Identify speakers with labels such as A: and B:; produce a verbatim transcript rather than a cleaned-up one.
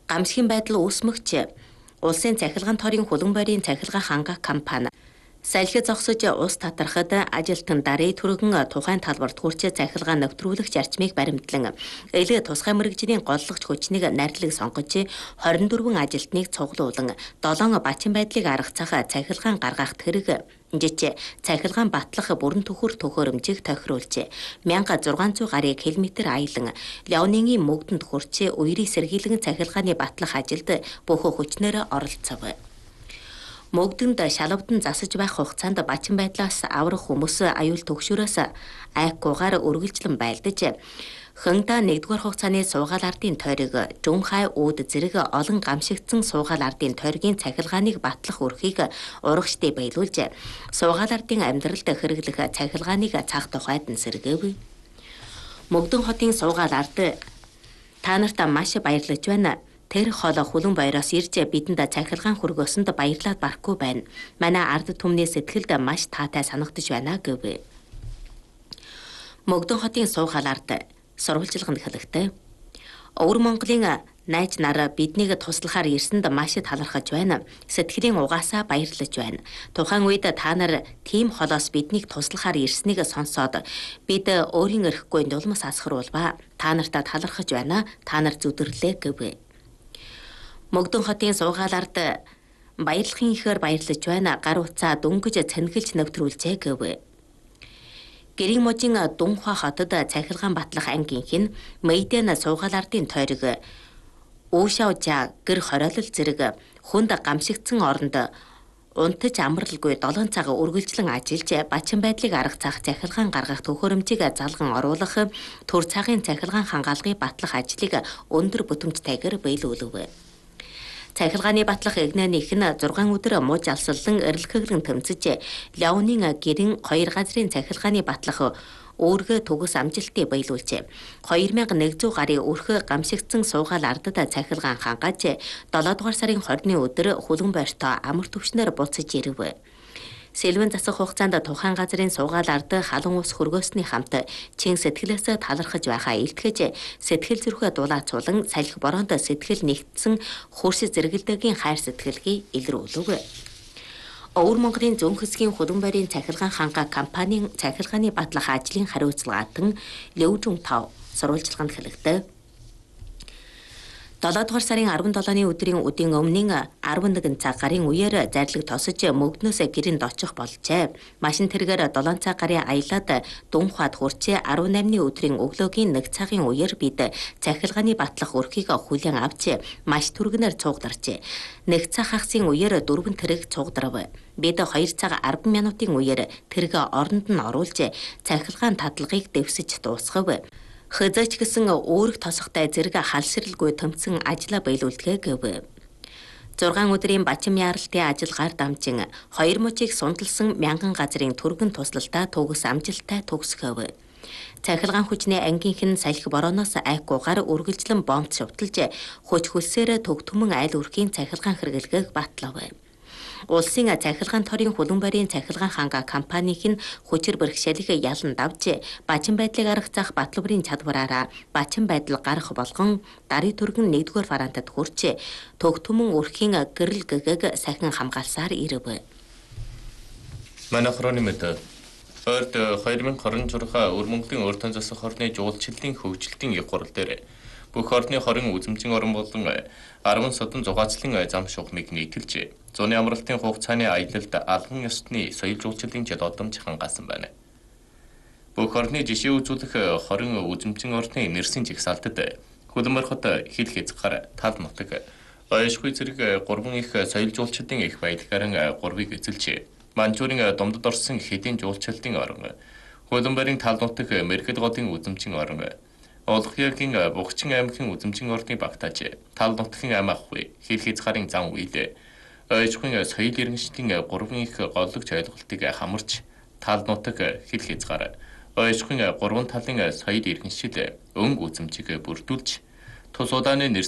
A: Гамшигын байдал үүсмэгч улсын цахилгаан торын хулан байрын цахилгаан хангах компани салхи зогсож ус татархад ажилтан дарыг түргэн тухайн талбарт хүрч цахилгаан нэвтрүүлэх зарчмыг баримтлан элэг тусгай мэрэгжлийн голлогч хүчнийг найрлаг сонгож хорин дөрвөн ажилтныг цуглуулан долоон бачин байдлыг аргацах цахилгаан гаргах тэрэг жиж цахилгаан батлах бүрэн төхөр төхөөрөмжийг тохируулж мянга зургаан зуун гарыг километр аялан Леонингийн мөгдөнд хүрч үерийг сэргийлэн цахилгааны батлах ажилд бүх хүчнээр оролцов. Мөгдөнд шалавдан засаж байх хугацаанд бачин байдлаас аврах хүмүүс аюул төгшөрөөс айхгүйгээр үргэлжлэн байлдаж хэнда нэгдүгээр хугацааны суугаал ардын тойрог Жунхай ууд зэрэг олон гамшигдсан суугаал ардын тойргийн цахилгааныг батлах үрхийг урагштай баялуулж суугаал ардын амьдралд хэрэглэх цахилгааныг цах тухайд нь сэргээв. Мөгдөн хотын суугаал ард та нарт маш баярлаж байна. Тэр хол хулан баяроос ирж бидэнд цахилгаан хүргөөсөнд баярлаад барахгүй байна. Манай ард түмний сэтгэлд маш таатай санагдаж байна гэв. Мөгдөн хотын суугаал ард сурвалжилганд хэлэхдээ Өвөр Монголын найз нар биднийг туслахаар ирсэнд маш талархаж байна. Сэтгэлийн угаасаа баярлаж байна. Тухайн үед та нар тийм холоос биднийг туслахаар ирснийг сонсоод бид өөрийн эрхгүй нулимс асахруулва. Та нартаа талархаж байна. Та нар зүдэрлээ гэв. Мөгдөн хотын суугаал ард баярлахын ихээр баярлаж байна. Гар утсаа дүнгэж цэнгэлж нэвтрүүлжээ гэв. Гэрийн можийн Дунхва хотод цахилгаан батлах ангийнх нь Мэйдэн суугаал ардын тойрог Уушаужа гэр хороолол зэрэг хүнд гамшигдсан оронд унтаж амралгүй долоон цаг үргэлжлэн ажиллаж бачин байдлыг аргацах цахилгаан гаргах төхөөрөмжийг залган оруулах төр цагийн цахилгаан хангаалгыг батлах ажлыг өндөр бүтэмжтэйгээр биелүүлв. Цахилгааны батлах эгнээних нь зургаан өдөр мууж алсаллан эрэлхэгрэн тэмцэж Леонин гэрэн хоёр газрын цахилгааны батлах өөргөө төгс амжилтыг баялуулж хоёр мянга нэгдүгээр гарыг өрхө гамшигдсан суугаал ардад цахилгаан хангааж долоо дугаар сарын хорины өдөр хулан байртаа амар төвчнөр буцаж ирэв. Сэлвэн засах хугацаанд тухайн газрын суугаал ард халуун ус хөргөөсний хамт чин сэтгэлээс талархаж байхаа илтгэж сэтгэл зүрхээ дулаацуулан салхи бороонд сэтгэл нэгтсэн хурш зэрэгэлдэгийн хайр сэтгэлгээ илрүүлв. Өвөр Монголын зүүн хэсгийн хулан байрын цахилгаан хангах компанийн цахилгааны батлах ажлын хариуцлагаатан Лөвжүн тав сурвалжилганд хэлэхдээ долоо дугаар сарын арван долооны өдрийн үдийн өмнгийн арван нэгэн цаг гарын үеэр зарлиг тосож мөгднөөс гэрээнд очих болжээ. Машин тэргээр долоон цаг гарын аялаад Дунхвад хүрч арван наймны өдрийн өглөөгийн нэг цагийн үеэр бид цахилгааны батлах өрхийг хүлээн авч маш түргэнээр цугдарч нэг цаг хагасын үеэр дөрвөн тэрэг цугдрав. Бид хоёр цаг арван минутын үеэр тэрэг оронд нь оруулж цахилгаан татлагыг дэвсэж дуусгав. Хязаач гэсэн өөрөх тосохтой зэрэг халсралгүй төмцөн ажлаа биелүүлдэгэ гэв. зургаан өдрийн бачим яаралтын ажиллагаар дамжин хоёр мужийг сунталсан мянган газрын түргэн туслалтаа төгс амжилттай төгсгөв. Цахилгаан хүчний ангийнх нь салхи борооноос айхгүйгээр үргэлжлэн бомб шувталж хүч хөлсөөр төгтөмөн айл өрхийн цахилгаан хэрэглэгээг батлав. Улсын цахилгаан торын хулан байрын цахилгаан хангах компанийн нь хүчээр бэрхшээлийг ялан давж бачин байдлыг аргацах батлбарын чадвараараа бачин байдал гарах болгон дарыг түргэн нэгдүгээр варантад хүрч төгтөмөн өрхийн гэрэл гэгээг сахин хамгаалсаар ирэв.
B: Манай хороны мэд Орд хоёр мянга хорин зурга Өвөр Монголын урд засах хорны жуулчлалын хөгжилтийн их хурал дээр бүх орны хорин үзэмжийн орон болон арван содон зугаацлын зам шугамыг нийтэлж зуны амралтын хугацааны аялалд албан ёсны соёл жуулчлалын жил одомж хангасан байна. Бүх орны жишээ үзүүлэх хорин үзэмжийн орны нэрсийн жигсаалтад хөлбөмбөрхөд хил хязгаар тал нутаг ойшгүй зэрэг гурван их соёл жуулчлалын их баялагаар гурвыг эзэлж Манчуурын домдод орсон хэдийн жуулчлалын орон, хөлбөмбөрийн тал нутаг Мэргэд голын үзэмжийн орон, Олхиагийн Бугчин аймгийн үзэмжийн орны багтааж, тал нутгийн ам ахгүй, хил хязгаарын зам үйл, ойжгүй соёл иргэншлийн гурван их голлогч ойлголтыг хамарч, тал нутаг хил хязгаар, ойжгүй гурван талын соёл иргэншил өнгө үзэмжийг бүрдүүлж, тус удааны